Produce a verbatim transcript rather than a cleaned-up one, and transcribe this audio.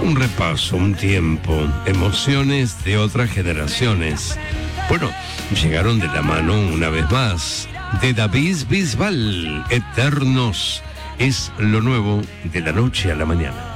Un repaso, un tiempo, emociones de otras generaciones. Bueno, llegaron de la mano una vez más de David Bisbal, Eternos. Es lo nuevo de la noche a la mañana.